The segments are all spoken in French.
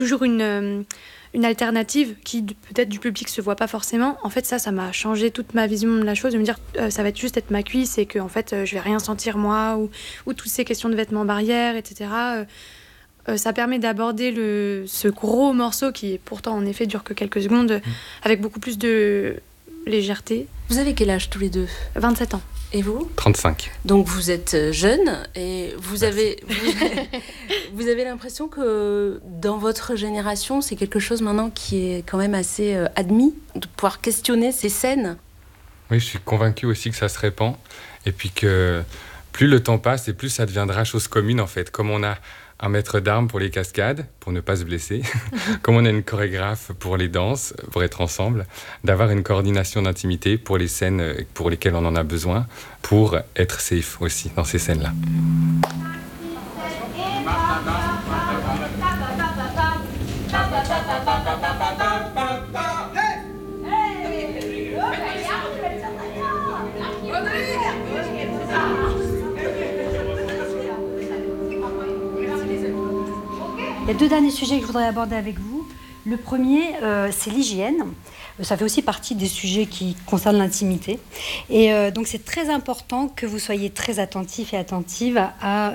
toujours une alternative qui peut-être du public se voit pas forcément. En fait, ça m'a changé toute ma vision de la chose, de me dire ça va être juste être ma cuisse et que en fait je vais rien sentir moi, ou toutes ces questions de vêtements barrières, etc. Ça permet d'aborder ce gros morceau qui pourtant en effet dure que quelques secondes avec beaucoup plus de légèreté. Vous avez quel âge tous les deux ? 27 ans. Et vous ? 35. Donc vous êtes jeune et vous avez l'impression que dans votre génération, c'est quelque chose maintenant qui est quand même assez admis, de pouvoir questionner ces scènes. Oui, je suis convaincu aussi que ça se répand et puis que plus le temps passe et plus ça deviendra chose commune en fait. Comme on a un maître d'armes pour les cascades, pour ne pas se blesser, comme on a une chorégraphe pour les danses, pour être ensemble, d'avoir une coordination d'intimité pour les scènes pour lesquelles on en a besoin, pour être safe aussi dans ces scènes-là. Il y a 2 derniers sujets que je voudrais aborder avec vous. Le premier, c'est l'hygiène. Ça fait aussi partie des sujets qui concernent l'intimité. Et donc, c'est très important que vous soyez très attentifs et attentives à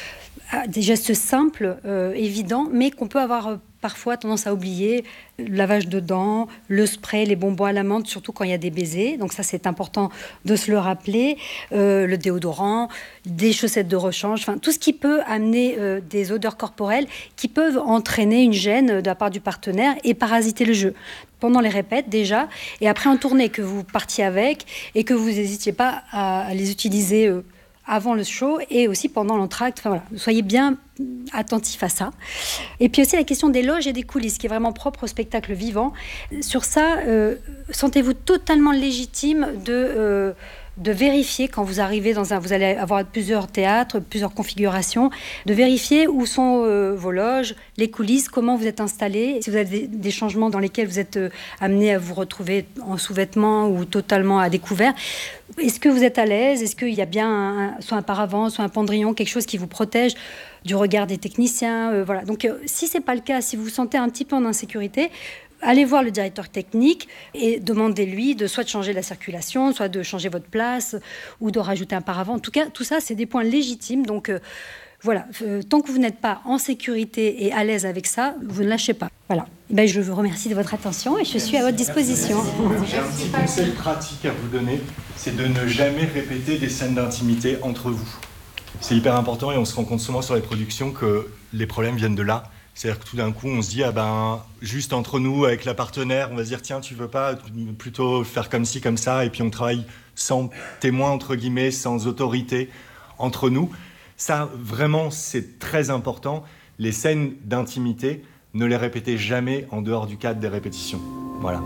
des gestes simples, évidents, mais qu'on peut avoir parfois tendance à oublier. Le lavage de dents, le spray, les bonbons à la menthe, surtout quand il y a des baisers. Donc ça, c'est important de se le rappeler. Le déodorant, des chaussettes de rechange, enfin tout ce qui peut amener des odeurs corporelles qui peuvent entraîner une gêne de la part du partenaire et parasiter le jeu. Pendant les répètes déjà, et après en tournée, que vous partiez avec et que vous n'hésitiez pas à les utiliser avant le show et aussi pendant l'entracte. Enfin, voilà. Soyez bien attentifs à ça. Et puis aussi la question des loges et des coulisses, qui est vraiment propre au spectacle vivant. Sur ça, sentez-vous totalement légitime de vérifier quand vous arrivez vous allez avoir plusieurs théâtres, plusieurs configurations, de vérifier où sont vos loges, les coulisses, comment vous êtes installés, si vous avez des changements dans lesquels vous êtes amené à vous retrouver en sous-vêtements ou totalement à découvert. Est-ce que vous êtes à l'aise ? Est-ce qu'il y a bien soit un paravent, soit un pendrillon, quelque chose qui vous protège du regard des techniciens, voilà. Donc si c'est pas le cas, si vous vous sentez un petit peu en insécurité, allez voir le directeur technique et demandez-lui de soit de changer la circulation, soit de changer votre place ou de rajouter un paravent. En tout cas, tout ça, c'est des points légitimes. Donc voilà, tant que vous n'êtes pas en sécurité et à l'aise avec ça, vous ne lâchez pas. Voilà. Ben, je vous remercie de votre attention et je suis à votre disposition. J'ai un petit conseil pratique à vous donner, c'est de ne jamais répéter des scènes d'intimité entre vous. C'est hyper important et on se rend compte souvent sur les productions que les problèmes viennent de là. C'est-à-dire que tout d'un coup, on se dit, juste entre nous, avec la partenaire, on va se dire, tiens, tu veux pas plutôt faire comme ci, comme ça, et puis on travaille sans témoin, entre guillemets, sans autorité, entre nous. Ça, vraiment, c'est très important. Les scènes d'intimité, ne les répétez jamais en dehors du cadre des répétitions. Voilà.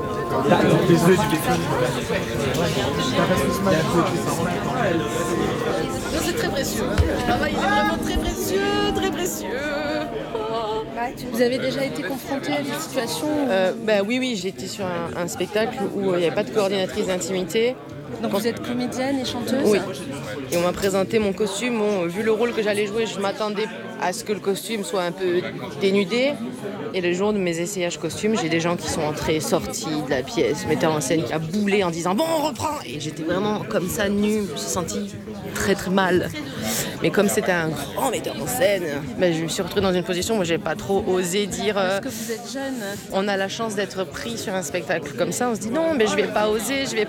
C'est très précieux. Le travail, il est vraiment très précieux, très précieux. Vous avez déjà été confronté à des situations Oui, j'ai été sur un spectacle où il n'y avait pas de coordinatrice d'intimité. Donc vous êtes comédienne et chanteuse ? Oui. Et on m'a présenté mon costume. Bon, vu le rôle que j'allais jouer, je m'attendais à ce que le costume soit un peu dénudé. Et le jour de mes essayages costumes, j'ai des gens qui sont entrés, sortis de la pièce, metteur en scène qui a boulé en disant « Bon, on reprend !» Et j'étais vraiment comme ça, nue, je me suis sentie très très mal. Mais comme c'était un grand metteur en scène, je me suis retrouvée dans une position où j'ai pas trop osé dire... Parce que vous êtes jeune. On a la chance d'être pris sur un spectacle comme ça, on se dit « Non, mais je vais pas oser !»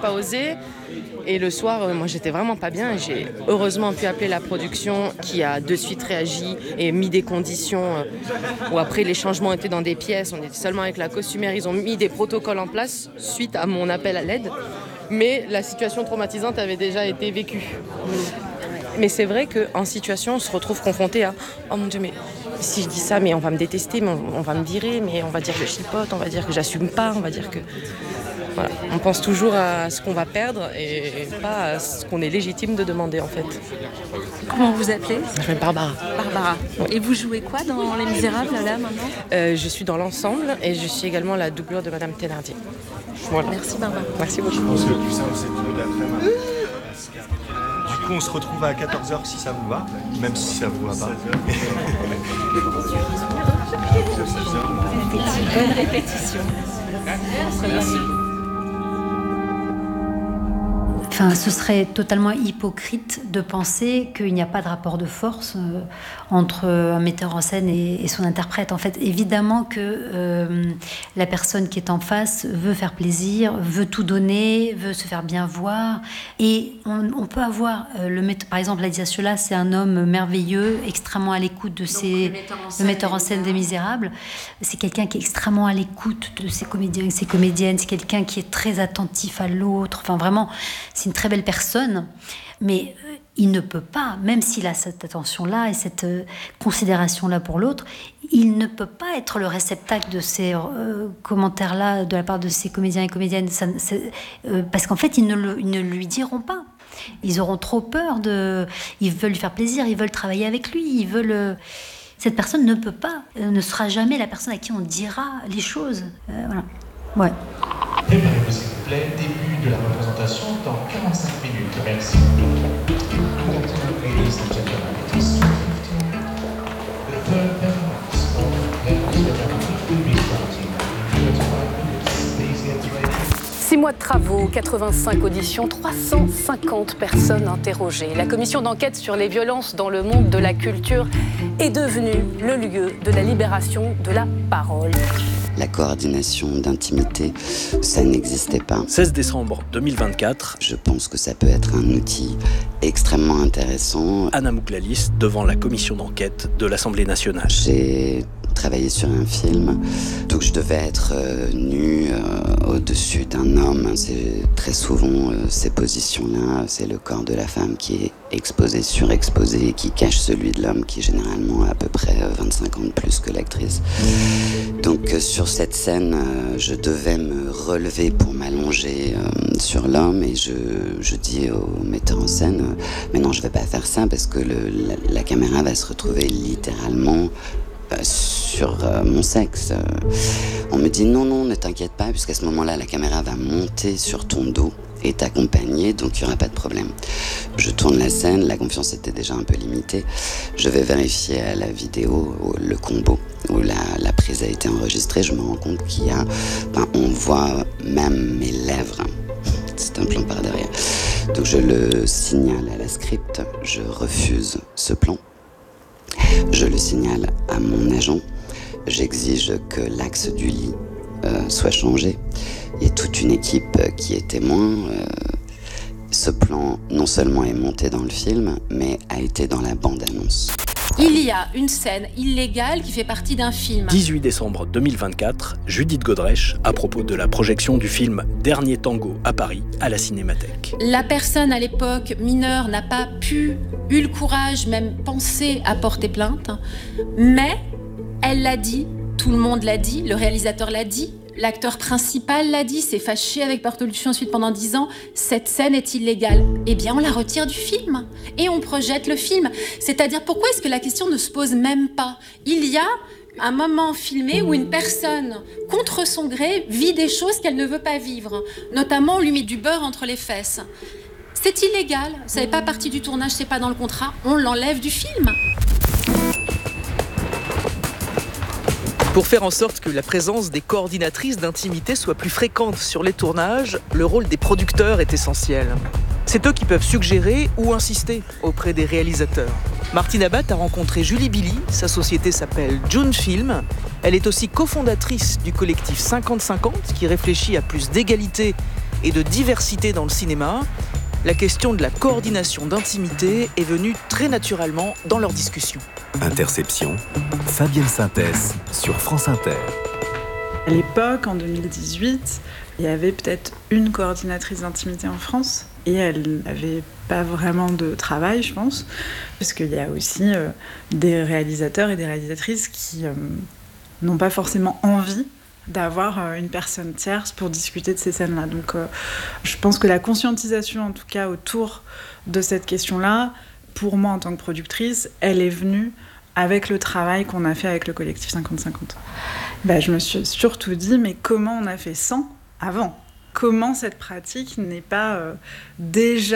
Et le soir, moi j'étais vraiment pas bien et j'ai heureusement pu appeler la production qui a de suite réagi et mis des conditions où après les changements étaient dans des pièces, on était seulement avec la costumière, ils ont mis des protocoles en place suite à mon appel à l'aide. Mais la situation traumatisante avait déjà été vécue. Mais c'est vrai qu'en situation, on se retrouve confronté à « Oh mon Dieu, mais si je dis ça, mais on va me détester, mais on va me virer, mais on va dire que je chipote, on va dire que j'assume pas, on va dire que... » Voilà. On pense toujours à ce qu'on va perdre et pas à ce qu'on est légitime de demander en fait. Comment vous appelez ? Je m'appelle Barbara. Barbara. Oui. Et vous jouez quoi dans Les Misérables là maintenant ? Je suis dans l'ensemble et je suis également la doublure de Madame Thénardier. Voilà. Merci Barbara. Merci beaucoup. Je pense que le plus simple, c'est de l'après-midi. coup, on se retrouve à 14h si ça vous va, même si ça vous va pas. Bonne répétition. Merci. Enfin, ce serait totalement hypocrite de penser qu'il n'y a pas de rapport de force entre un metteur en scène et son interprète. En fait, évidemment que la personne qui est en face veut faire plaisir, veut tout donner, veut se faire bien voir. Et on peut avoir, par exemple, Ladia Ciola, c'est un homme merveilleux, extrêmement à l'écoute de le metteur en scène des Misérables. C'est quelqu'un qui est extrêmement à l'écoute de ses comédiens et ses comédiennes. C'est quelqu'un qui est très attentif à l'autre. Enfin, vraiment, c'est une très belle personne, mais il ne peut pas, même s'il a cette attention-là et cette considération-là pour l'autre, il ne peut pas être le réceptacle de ces commentaires-là de la part de ses comédiens et comédiennes, parce qu'en fait, ils ne lui diront pas. Ils auront trop peur ils veulent lui faire plaisir, ils veulent travailler avec lui, cette personne ne peut pas, ne sera jamais la personne à qui on dira les choses. Voilà. Ouais. Préparez-vous s'il vous plaît, début de la représentation dans 45 minutes. Merci. Ladies and gentlemen, it is 2:15. The third performance of Ladies and Gentlemen will be starting in 35 minutes. Please get ready. 6 mois de travaux, 85 auditions, 350 personnes interrogées. La commission d'enquête sur les violences dans le monde de la culture est devenue le lieu de la libération de la parole. La coordination d'intimité, ça n'existait pas. 16 décembre 2024. Je pense que ça peut être un outil extrêmement intéressant. Anna Mouglalis devant la commission d'enquête de l'Assemblée nationale. J'ai travaillé sur un film, donc je devais être nue au-dessus d'un homme. C'est très souvent ces positions-là, c'est le corps de la femme qui est exposé, surexposé, qui cache celui de l'homme qui est généralement à peu près 25 ans de plus que l'actrice. Donc sur cette scène, je devais me relever pour m'allonger sur l'homme et je dis au metteur en scène mais non, je vais pas faire ça parce que la caméra va se retrouver littéralement sur mon sexe. On me dit non, ne t'inquiète pas, puisqu'à ce moment-là, la caméra va monter sur ton dos et t'accompagner, donc il n'y aura pas de problème. Je tourne la scène, la confiance était déjà un peu limitée. Je vais vérifier à la vidéo le combo où la prise a été enregistrée. Je me rends compte qu'il y a, on voit même mes lèvres. C'est un plan par derrière. Donc je le signale à la script, je refuse ce plan. Je le signale à mon agent. J'exige que l'axe du lit soit changé. Il y a toute une équipe qui est témoin. Ce plan, non seulement est monté dans le film, mais a été dans la bande-annonce. Il y a une scène illégale qui fait partie d'un film. 18 décembre 2024, Judith Godrèche, à propos de la projection du film Dernier Tango à Paris, à la Cinémathèque. La personne à l'époque mineure n'a pas eu le courage, même pensé à porter plainte, mais elle l'a dit, tout le monde l'a dit, le réalisateur l'a dit, l'acteur principal l'a dit, s'est fâché avec Bertolucci ensuite pendant 10 ans, cette scène est illégale. Eh bien, on la retire du film et on projette le film. C'est-à-dire, pourquoi est-ce que la question ne se pose même pas ? Il y a un moment filmé où une personne, contre son gré, vit des choses qu'elle ne veut pas vivre. Notamment, on lui met du beurre entre les fesses. C'est illégal, ça n'est pas partie du tournage, c'est pas dans le contrat, on l'enlève du film. Pour faire en sorte que la présence des coordinatrices d'intimité soit plus fréquente sur les tournages, le rôle des producteurs est essentiel. C'est eux qui peuvent suggérer ou insister auprès des réalisateurs. Martine Abat a rencontré Julie Billy, sa société s'appelle June Film. Elle est aussi cofondatrice du collectif 50-50 qui réfléchit à plus d'égalité et de diversité dans le cinéma. La question de la coordination d'intimité est venue très naturellement dans leur discussion. Interception, Fabienne Synthès sur France Inter. À l'époque, en 2018, il y avait peut-être une coordinatrice d'intimité en France et elle n'avait pas vraiment de travail, je pense, parce qu'il y a aussi des réalisateurs et des réalisatrices qui n'ont pas forcément envie d'avoir une personne tierce pour discuter de ces scènes-là. Donc je pense que la conscientisation, en tout cas, autour de cette question-là, pour moi, en tant que productrice, elle est venue avec le travail qu'on a fait avec le collectif 50-50. Je me suis surtout dit, mais comment on a fait sans avant ? Comment cette pratique n'est pas déjà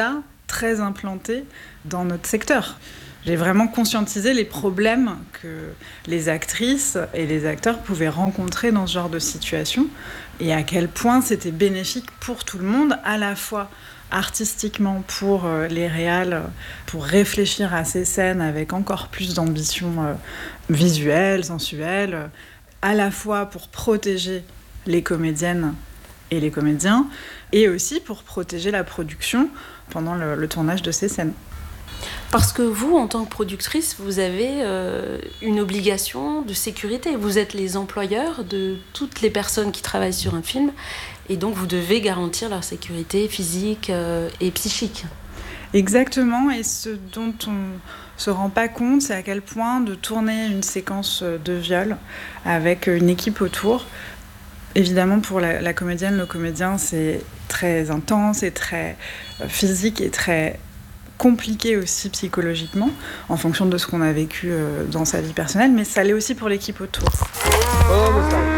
très implantée dans notre secteur. J'ai vraiment conscientisé les problèmes que les actrices et les acteurs pouvaient rencontrer dans ce genre de situation et à quel point c'était bénéfique pour tout le monde, à la fois artistiquement pour les réals, pour réfléchir à ces scènes avec encore plus d'ambition visuelle, sensuelle, à la fois pour protéger les comédiennes et les comédiens, et aussi pour protéger la production pendant le tournage de ces scènes. Parce que vous, en tant que productrice, vous avez une obligation de sécurité. Vous êtes les employeurs de toutes les personnes qui travaillent sur un film, et donc vous devez garantir leur sécurité physique et psychique. Exactement, et ce dont on se rend pas compte, c'est à quel point de tourner une séquence de viol avec une équipe autour, évidemment pour la comédienne, le comédien, c'est très intense et très physique et très compliqué aussi psychologiquement, en fonction de ce qu'on a vécu dans sa vie personnelle, mais ça l'est aussi pour l'équipe autour. Oh, mais ça,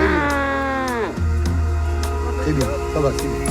très bien, ça va, c'est bien.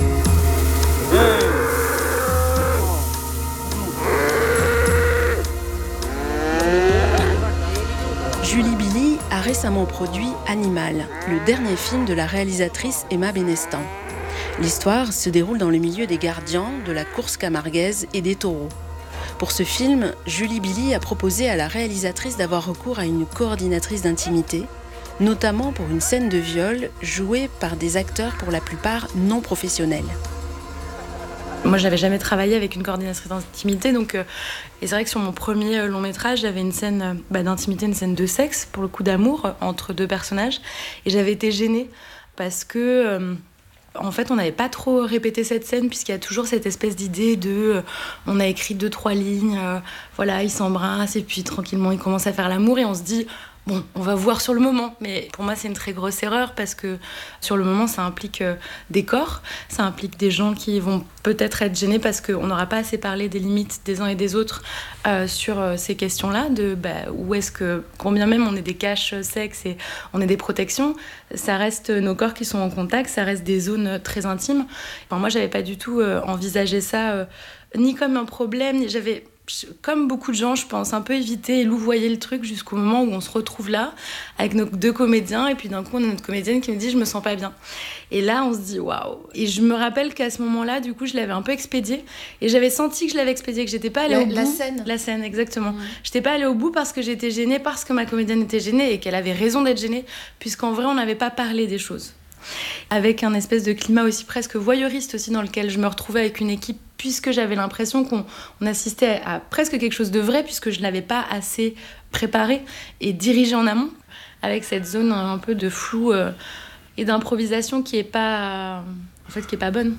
Julie Billy a récemment produit Animal, le dernier film de la réalisatrice Emma Benestan. L'histoire se déroule dans le milieu des gardiens, de la course camarguaise et des taureaux. Pour ce film, Julie Billy a proposé à la réalisatrice d'avoir recours à une coordinatrice d'intimité, notamment pour une scène de viol jouée par des acteurs pour la plupart non professionnels. Moi, j'avais jamais travaillé avec une coordinatrice d'intimité, donc et c'est vrai que sur mon premier long métrage, j'avais une scène d'intimité, une scène de sexe, pour le coup d'amour, entre deux personnages, et j'avais été gênée parce que en fait, on n'avait pas trop répété cette scène, puisqu'il y a toujours cette espèce d'idée de on a écrit 2-3 lignes, voilà, ils s'embrassent et puis tranquillement ils commencent à faire l'amour et on se dit bon, on va voir sur le moment. Mais pour moi, c'est une très grosse erreur parce que sur le moment, ça implique des corps, ça implique des gens qui vont peut-être être gênés parce qu'on n'aura pas assez parlé des limites des uns et des autres sur ces questions-là, de où est-ce que, combien même on est des caches sexe et on est des protections, ça reste nos corps qui sont en contact, ça reste des zones très intimes. Enfin, moi, j'avais pas du tout envisagé ça ni comme un problème, j'avais... Comme beaucoup de gens, je pense, un peu éviter et louvoyer le truc jusqu'au moment où on se retrouve là, avec nos deux comédiens, et puis d'un coup, on a notre comédienne qui me dit « je me sens pas bien ». Et là, on se dit « waouh ». Et je me rappelle qu'à ce moment-là, du coup, je l'avais un peu expédiée, et j'avais senti que je l'avais expédiée, que j'étais pas allée au bout. La scène, exactement. J'étais pas allée au bout parce que j'étais gênée, parce que ma comédienne était gênée, et qu'elle avait raison d'être gênée, puisqu'en vrai, on n'avait pas parlé des choses. Avec un espèce de climat aussi presque voyeuriste aussi dans lequel je me retrouvais avec une équipe, puisque j'avais l'impression qu'on assistait à presque quelque chose de vrai, puisque je ne l'avais pas assez préparé et dirigé en amont, avec cette zone un peu de flou et d'improvisation qui est pas bonne.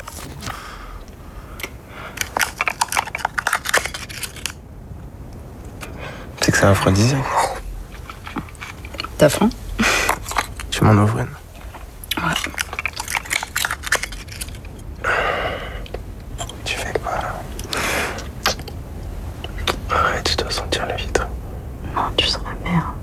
C'est que c'est aphrodisiaque. T'as faim? Tu m'en ouvres une. Ouais. Tu fais quoi là? Arrête, je dois sentir la vitre. Non, tu seras mère.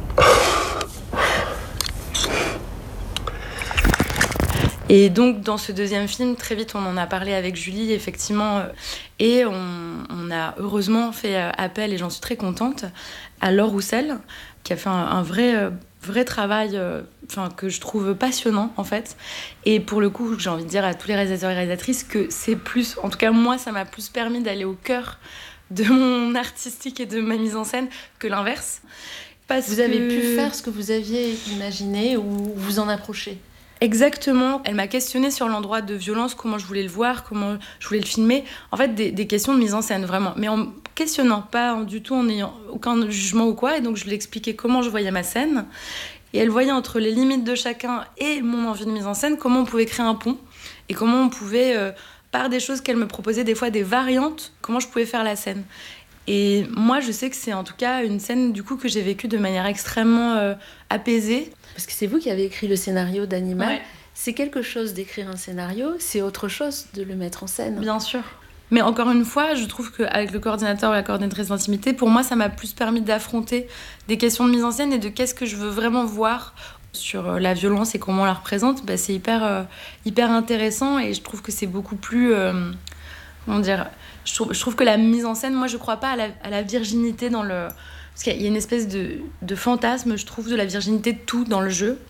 Et donc, dans ce deuxième film, très vite, on en a parlé avec Julie, effectivement, et on a heureusement fait appel, et j'en suis très contente, à Laure Roussel, qui a fait un vrai travail que je trouve passionnant, en fait. Et pour le coup, j'ai envie de dire à tous les réalisateurs et réalisatrices que c'est plus... En tout cas, moi, ça m'a plus permis d'aller au cœur de mon artistique et de ma mise en scène que l'inverse. Vous avez pu faire ce que vous aviez imaginé ou vous en approcher? Exactement. Elle m'a questionnée sur l'endroit de violence, comment je voulais le voir, comment je voulais le filmer. En fait, des questions de mise en scène, vraiment. Mais en me questionnant, pas du tout en ayant aucun jugement ou quoi. Et donc, je lui ai expliqué comment je voyais ma scène. Et elle voyait entre les limites de chacun et mon envie de mise en scène, comment on pouvait créer un pont. Et comment on pouvait, par des choses qu'elle me proposait, des fois des variantes, comment je pouvais faire la scène. Et moi, je sais que c'est en tout cas une scène du coup que j'ai vécue de manière extrêmement apaisée. Parce que c'est vous qui avez écrit le scénario d'Animal. Ouais. C'est quelque chose d'écrire un scénario, c'est autre chose de le mettre en scène. Bien sûr. Mais encore une fois, je trouve qu'avec le coordinateur ou la coordinatrice d'intimité, pour moi, ça m'a plus permis d'affronter des questions de mise en scène et de qu'est-ce que je veux vraiment voir sur la violence et comment on la représente. C'est hyper intéressant et je trouve que c'est beaucoup plus comment dire, je trouve que la mise en scène, moi je crois pas à la virginité dans le... Parce qu'il y a une espèce de fantasme, je trouve, de la virginité de tout dans le jeu.